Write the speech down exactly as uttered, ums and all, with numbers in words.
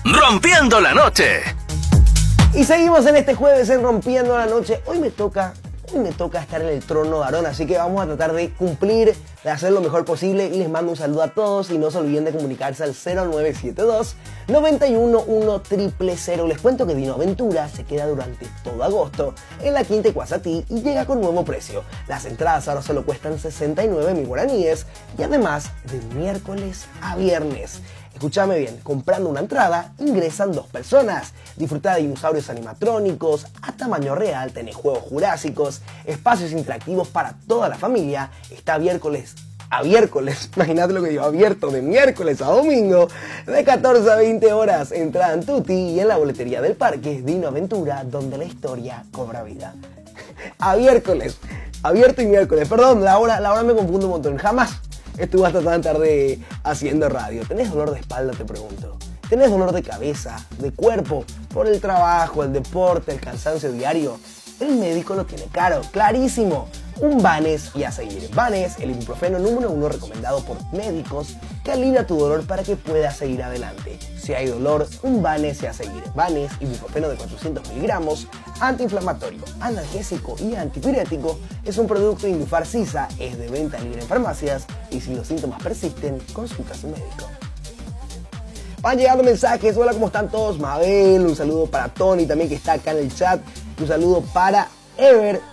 Rompiendo la Noche. Y seguimos en este jueves en Rompiendo la Noche. Hoy me toca, hoy me toca estar en el trono varón, así que vamos a tratar de cumplir, de hacer lo mejor posible. Y les mando un saludo a todos y no se olviden de comunicarse al cero nueve siete dos, nueve uno uno, cero cero cero. Les cuento que Dino Aventura se queda durante todo agosto en la Quinta Iguazatí y llega con nuevo precio. Las entradas ahora solo cuestan sesenta y nueve mil guaraníes y además de miércoles a viernes. Escúchame bien, comprando una entrada ingresan dos personas. Disfruta de dinosaurios animatrónicos a tamaño real, tenés juegos jurásicos, espacios interactivos para toda la familia. Está miércoles a miércoles, imagínate lo que digo, abierto de miércoles a domingo, de catorce a veinte horas. Entrada en Tutti y en la boletería del parque Dino Aventura, donde la historia cobra vida. A miércoles, abierto y miércoles, perdón, la hora, la hora me confundo un montón, jamás estuve hasta tan tarde haciendo radio. ¿Tenés dolor de espalda? Te pregunto. ¿Tenés dolor de cabeza, de cuerpo, por el trabajo, el deporte, el cansancio diario? El médico lo tiene caro, clarísimo. Un Banes y a seguir. Banes, el ibuprofeno número uno recomendado por médicos que alivia tu dolor para que puedas seguir adelante. Si hay dolor, un Banes y a seguir. Banes, ibuprofeno de cuatrocientos miligramos, antiinflamatorio, analgésico y antipirético, es un producto de Indufar Sisa, es de venta libre en farmacias y si los síntomas persisten, consulta a su médico. Van llegando mensajes. Hola, ¿cómo están todos? Mabel, un saludo para Tony también que está acá en el chat. Un saludo para Ever,